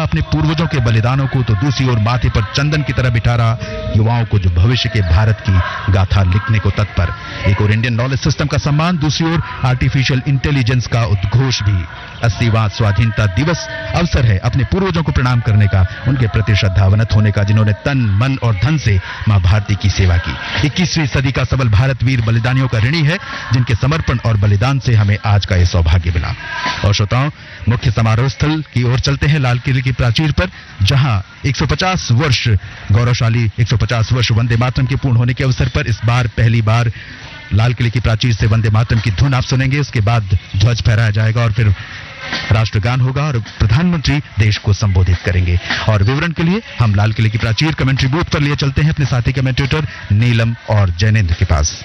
अपने पूर्वजों के बलिदानों को तो दूसरी ओर माथे पर चंदन की तरह बिठा रहा युवाओं को जो भविष्य के भारत की गाथा लिखने को तत्पर। एक और इंडियन नॉलेज सिस्टम का सम्मान, दूसरी ओर आर्टिफिशियल इंटेलिजेंस का उद्घोष भी। 80वां स्वाधीनता दिवस अवसर है अपने पूर्वजों को प्रणाम करने का, उनके प्रति श्रद्धावनत होने का, जिन्होंने तन मन और धन से मां भारती की सेवा की। 21वीं सदी का सबल भारत वीर बलिदानियों का ऋणी है, जिनके समर्पण और बलिदान से हमें आज का यह सौभाग्य मिला। और श्रोताओं, मुख्य समारोह स्थल की ओर चलते हैं, लाल किले की प्राचीर पर, जहां 150 वर्ष गौरवशाली 150 वर्ष वंदे मातरम के पूर्ण होने के अवसर पर इस बार पहली बार लाल किले की प्राचीर से वंदे मातरम की धुन आप सुनेंगे। उसके बाद ध्वज फहराया जाएगा और फिर राष्ट्रगान होगा और प्रधानमंत्री देश को संबोधित करेंगे। और विवरण के लिए हम लाल किले की प्राचीर कमेंट्री बूथ पर लिए चलते हैं अपने साथी कमेंटेटर नीलम और जैनेंद्र के पास।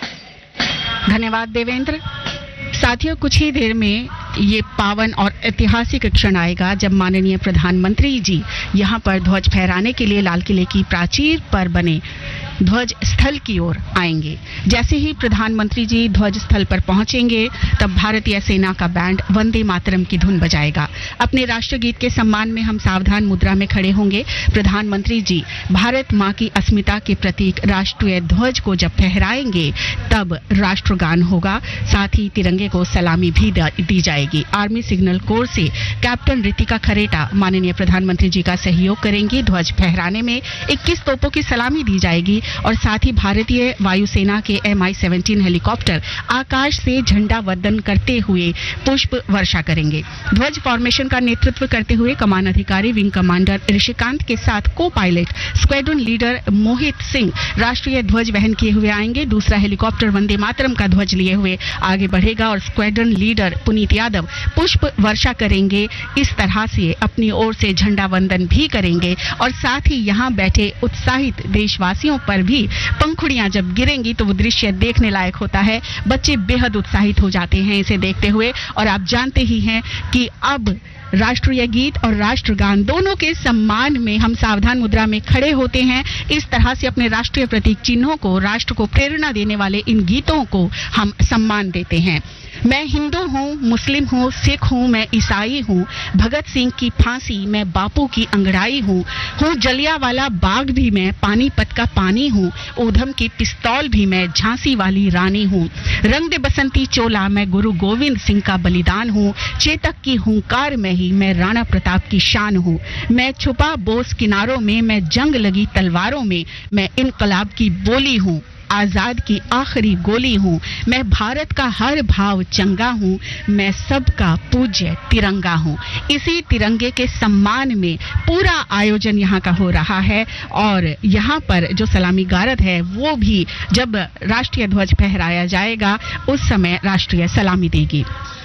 धन्यवाद देवेंद्र। साथियों, कुछ ही देर में ये पावन और ऐतिहासिक क्षण आएगा जब माननीय प्रधानमंत्री जी यहाँ पर ध्वज फहराने के लिए लाल किले की प्राचीर पर बने ध्वज स्थल की ओर आएंगे। जैसे ही प्रधानमंत्री जी ध्वज स्थल पर पहुंचेंगे, तब भारतीय सेना का बैंड वंदे मातरम की धुन बजाएगा। अपने राष्ट्रगीत के सम्मान में हम सावधान मुद्रा में खड़े होंगे। प्रधानमंत्री जी भारत मां की अस्मिता के प्रतीक राष्ट्रीय ध्वज को जब फहराएंगे, तब राष्ट्रगान होगा, साथ ही तिरंगे को सलामी भी दी जाएगी। आर्मी सिग्नल कोर से कैप्टन रितिका खरेटा माननीय प्रधानमंत्री जी का सहयोग करेंगी। ध्वज फहराने में 21 तोपों की सलामी दी जाएगी और साथ ही भारतीय वायुसेना के Mi-17 हेलीकॉप्टर आकाश से झंडा वंदन करते हुए पुष्प वर्षा करेंगे। ध्वज फॉर्मेशन का नेतृत्व करते हुए कमान अधिकारी विंग कमांडर ऋषिकांत के साथ को pilot squadron leader Mohit Singh राष्ट्रीय ध्वज वहन किए हुए आएंगे। दूसरा हेलीकॉप्टर वंदे मातरम का ध्वज लिए हुए आगे बढ़ेगा और स्क्वाड्रन लीडर पुनीत यादव पुष्प वर्षा करेंगे। इस तरह से अपनी ओर से झंडा वंदन भी करेंगे और साथ ही यहाँ बैठे उत्साहित देशवासियों पर भी पंखुड़ियां जब गिरेंगी तो वो दृश्य देखने लायक होता है। बच्चे बेहद उत्साहित हो जाते हैं इसे देखते हुए। और आप जानते ही हैं कि अब राष्ट्रीय गीत और राष्ट्रगान दोनों के सम्मान में हम सावधान मुद्रा में खड़े होते हैं। इस तरह से अपने राष्ट्रीय प्रतीक चिन्हों को, राष्ट्र को प्रेरणा देने वाले इन गीतों को हम सम्मान देते हैं। मैं हिंदू हूँ, मुस्लिम हूँ, सिख हूँ, मैं ईसाई हूँ, भगत सिंह की फांसी मैं बापू की अंगड़ाई हूँ, जलियांवाला बाग भी मैं पानीपत का पानी हूँ, ऊधम की पिस्तौल भी मैं झांसी वाली रानी हूँ, रंग दे बसंती चोला मैं गुरु गोविंद सिंह का बलिदान हूँ, चेतक की हुंकार में ही मैं राणा प्रताप की शान हूँ, मैं छुपा बोस किनारों में, मैं जंग लगी तलवारों में, मैं इनकलाब की बोली हूँ, आजाद की आखिरी गोली हूँ, मैं भारत का हर भाव चंगा हूँ, मैं सबका पूज्य तिरंगा हूँ। इसी तिरंगे के सम्मान में पूरा आयोजन यहाँ का हो रहा है और यहाँ पर जो सलामी गारद है वो भी जब राष्ट्रीय ध्वज फहराया जाएगा उस समय राष्ट्रीय सलामी देगी।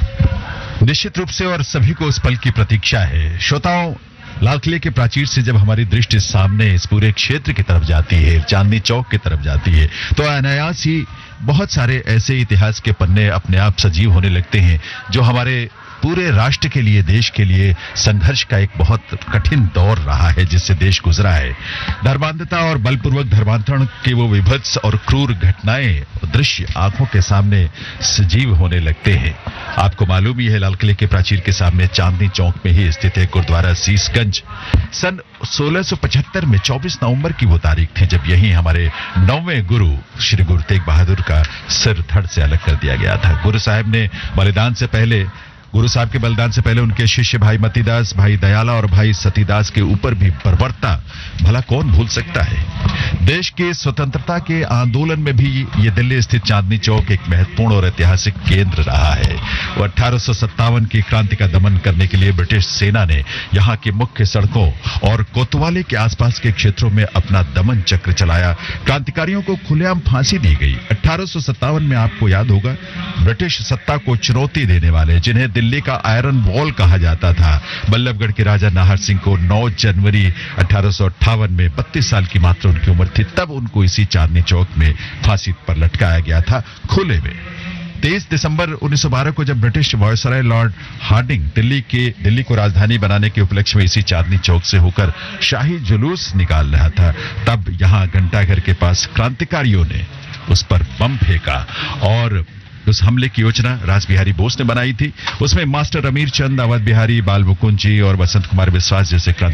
निश्चित रूप से और सभी को उस पल की प्रतीक्षा है। श्रोताओं, लाल किले के प्राचीर से जब हमारी दृष्टि सामने इस पूरे क्षेत्र की तरफ जाती है, चांदनी चौक की तरफ जाती है, तो अनायास ही बहुत सारे ऐसे इतिहास के पन्ने अपने आप सजीव होने लगते हैं जो हमारे पूरे राष्ट्र के लिए, देश के लिए संघर्ष का एक बहुत कठिन दौर रहा है जिससे देश गुजरा है। धर्मांधता और बलपूर्वक धर्मांतरण के वो विभत्स और क्रूर घटनाएं, दृश्य आंखों के सामने सजीव होने लगते हैं। आपको मालूम ही है, लाल किले के प्राचीर के सामने चांदनी चौक में ही स्थित है गुरुद्वारा शीशगंज। सन 1675 में 24 नवंबर की वो तारीख थी जब यही हमारे 9वें गुरु श्री गुरु तेग बहादुर का सिर धड़ से अलग कर दिया गया था। गुरु साहब के बलिदान से पहले उनके शिष्य भाई मतीदास, भाई दयाला और भाई सतीदास के ऊपर भी बर्बरता भला कौन भूल सकता है। देश के स्वतंत्रता के आंदोलन में भी ये दिल्ली स्थित चांदनी चौक एक महत्वपूर्ण और ऐतिहासिक केंद्र रहा है। वो 1857 की क्रांति का दमन करने के लिए ब्रिटिश सेना ने यहाँ की मुख्य सड़कों और कोतवाली के आसपास के क्षेत्रों में अपना दमन चक्र चलाया। क्रांतिकारियों को खुलेआम फांसी दी गई। 1857 में आपको याद होगा, ब्रिटिश सत्ता को चुनौती देने वाले, जिन्हें दिल्ली का आयरन वॉल कहा जाता था, बल्लभगढ़ के राजा नाहर सिंह को 9 जनवरी 1858 में 32 साल की मात्र उनकी उम्र थी, तब उनको इसी चांदनी चौक में फांसी पर लटकाया गया था खुले में। 23 दिसंबर 1912 को जब British viceroy Lord Hardinge Delhi को राजधानी बनाने के उपलक्ष्य में इसी चांदनी चौक से होकर शाही जुलूस निकाल रहा था, तब यहां घंटाघर के पास क्रांतिकारियों ने उस पर बम फेंका और उस हमले की योजना रासबिहारी बोस ने बनाई थी। उसमें मास्टर अमीर चंद, अवध बिहारी, बाल मुकुंद जी और बसंत कुमार विश्वास जैसे